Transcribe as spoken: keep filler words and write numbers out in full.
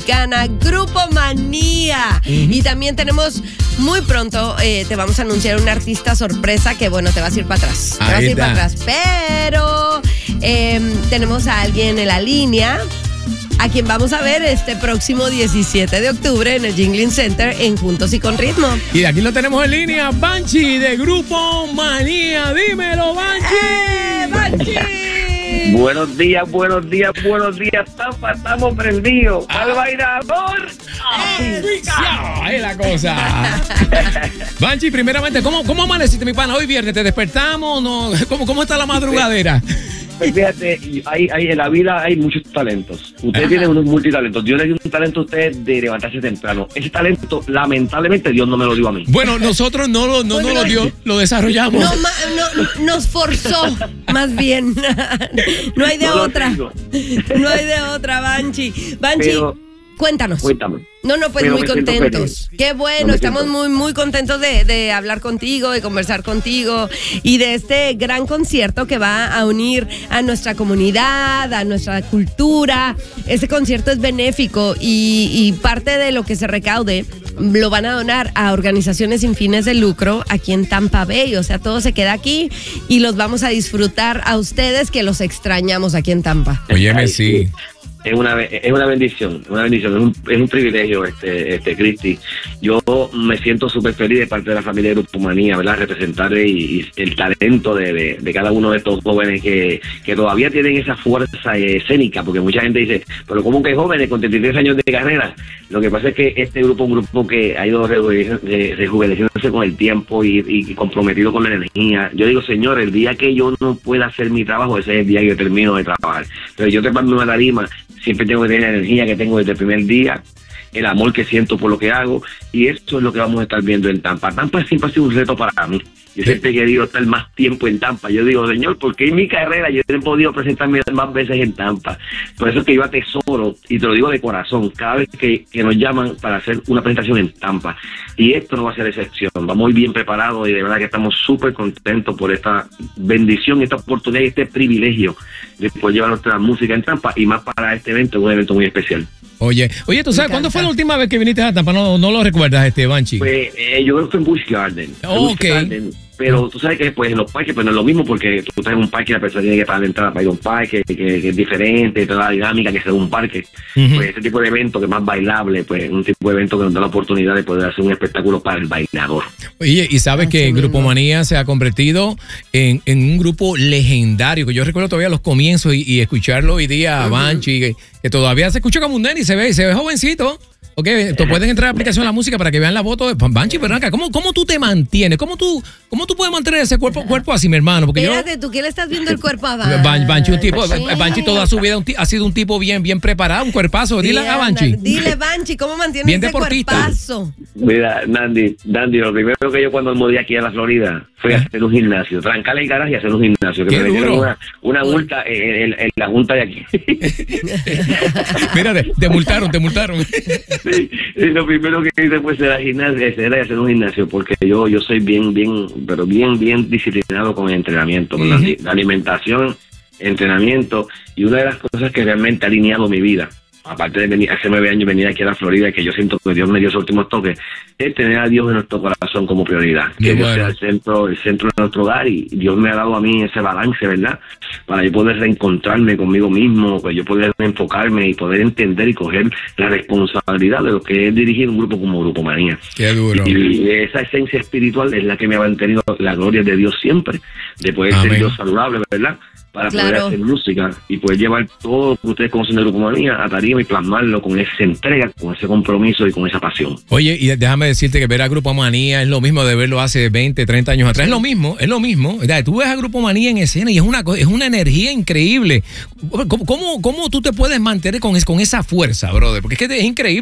Dominicana, Grupo Manía. Uh-huh. Y también tenemos muy pronto, eh, te vamos a anunciar un artista sorpresa que, bueno, te vas a ir para atrás. Te Ahí vas a ir está. para atrás. Pero eh, tenemos a alguien en la línea a quien vamos a ver este próximo diecisiete de octubre en el Jingling Center en Juntos y con Ritmo. Y aquí lo tenemos en línea, Banchi de Grupo Manía. Dímelo, Banchi. ¡Eh, Banchi! Buenos días, buenos días, buenos días, Tampa, estamos prendidos. Ah. ¡Al bailador! Ahí es la cosa. Banchi, primeramente, ¿cómo, cómo amaneciste, mi pana? Hoy viernes, ¿te despertamos? ¿No? ¿Cómo, ¿Cómo está la madrugadera? Pues fíjate, hay, hay, en la vida hay muchos talentos. Ustedes Ajá. tienen unos multitalentos. Dios le dio un talento a ustedes de levantarse temprano. Ese talento, lamentablemente, Dios no me lo dio a mí. Bueno, nosotros no lo, no, Bueno, no lo dio, lo desarrollamos. No, ma, no, nos forzó, más bien. No hay de No lo otra. tengo. No hay de otra, Banchi. Banchi, Pero, cuéntanos. cuéntame. No, no, pues Pero muy me siento contentos. feliz. Qué bueno, No me estamos siento- muy, muy contentos de, de hablar contigo, de conversar contigo y de este gran concierto que va a unir a nuestra comunidad, a nuestra cultura. Este concierto es benéfico y, y parte de lo que se recaude lo van a donar a organizaciones sin fines de lucro aquí en Tampa Bay. O sea, todo se queda aquí y los vamos a disfrutar a ustedes que los extrañamos aquí en Tampa. Óyeme, Ay, sí. Es una, es una bendición, una bendición, es un, es un privilegio, este, este, Cristi. Yo me siento súper feliz de parte de la familia de Grupo Manía, ¿verdad? Representar y, y el talento de, de, de cada uno de estos jóvenes que, que todavía tienen esa fuerza escénica, porque mucha gente dice, pero ¿cómo que jóvenes con treinta y tres años de carrera? Lo que pasa es que este grupo es un grupo que ha ido rejuveneciéndose rejuveneciéndose con el tiempo y, y comprometido con la energía. Yo digo, señor, el día que yo no pueda hacer mi trabajo, ese es el día que yo termino de trabajar. Pero yo te mando una tarima, siempre tengo que tener la energía que tengo desde el primer día, el amor que siento por lo que hago, y esto es lo que vamos a estar viendo en Tampa. Tampa siempre ha sido un reto para mí. Yo siempre he querido estar más tiempo en Tampa. Yo digo, señor, ¿por qué en mi carrera yo he podido presentarme más veces en Tampa? Por eso es que yo atesoro, y te lo digo de corazón, cada vez que, que nos llaman para hacer una presentación en Tampa. Y esto no va a ser excepción. Vamos muy bien preparados y de verdad que estamos súper contentos por esta bendición, esta oportunidad y este privilegio de poder llevar nuestra música en Tampa, y más para este evento, un evento muy especial. Oye, oye, ¿tú sabes Me cuándo encanta. fue la última vez que viniste a Tampa? No, no lo recuerdas, este, Banchi. Pues eh, yo creo que fue en Busch Garden. En Oh, Busch ok. Garden. Pero tú sabes que pues, en los parques pues no es lo mismo, porque tú estás en un parque y la persona tiene que pagar la entrada para ir a un parque, que, que es diferente, toda la dinámica que se da un parque. Ujú. Pues ese tipo de evento que es más bailable, pues un tipo de evento que nos da la oportunidad de poder hacer un espectáculo para el bailador. Oye, y sabes Así que mismo. Grupo Manía se ha convertido en, en un grupo legendario, que yo recuerdo todavía los comienzos y, y escucharlo hoy día a Banchi, que, que todavía se escucha como un nene y se ve, se ve jovencito. Ok, tú pueden entrar a la aplicación de la música para que vean la foto de Banchi, pero acá, ¿cómo, ¿cómo tú te mantienes? ¿Cómo tú, cómo tú puedes mantener ese cuerpo, cuerpo así, mi hermano? Porque yo... Espérate, ¿tú qué le estás viendo el cuerpo a Banchi? Ban- Banchi, un tipo, Banchi toda su vida un ti- ha sido un tipo bien, bien preparado, un cuerpazo. Dile a Banchi. Dile, Banchi, ¿cómo mantienes Bien ese deportista. cuerpazo? Mira, Nandy, Nandy, lo primero que yo cuando me mudé aquí a la Florida fue a hacer un gimnasio, trancarle el garaje y hacer un gimnasio, que Qué me metieron duro. una, una multa en, en- en la junta de aquí. Mira, te, te multaron, te multaron. Sí, y lo primero que hice fue hacer gimnasio, era hacer un gimnasio, porque yo yo soy bien, bien, pero bien, bien disciplinado con el entrenamiento, con la, Ujú. la alimentación, entrenamiento, y una de las cosas que realmente ha alineado mi vida, aparte de venir, hace nueve años venir aquí a la Florida, que yo siento que Dios me dio esos últimos toques, es tener a Dios en nuestro corazón como prioridad. Qué Que Dios bueno. sea el centro, el centro de nuestro hogar, y Dios me ha dado a mí ese balance, ¿verdad? Para yo poder reencontrarme conmigo mismo, para yo poder enfocarme y poder entender y coger la responsabilidad de lo que es dirigir un grupo como Grupo Manía. Qué duro. Y esa esencia espiritual es la que me ha mantenido la gloria de Dios siempre, de poder Amén. ser Dios saludable, ¿verdad? Para poder Claro. hacer música y poder llevar todo lo que ustedes conocen de Grupo Manía a tarima y plasmarlo con esa entrega, con ese compromiso y con esa pasión. Oye, y déjame decirte que ver a Grupo Manía es lo mismo de verlo hace veinte, treinta años atrás. Es lo mismo, es lo mismo. O sea, tú ves a Grupo Manía en escena y es una, co- es una energía increíble. ¿Cómo, cómo, cómo tú te puedes mantener con, es- con esa fuerza, brother? Porque es que es increíble.